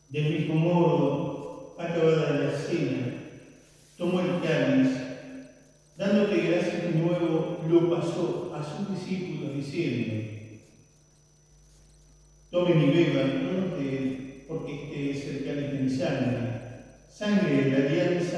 Del mismo modo, acabada la cena, tomó el cáliz, dándote gracias de nuevo, lo pasó a sus discípulos diciendo: tomen y beban todos de él, porque este es el cáliz de mi sangre, sangre de la alianza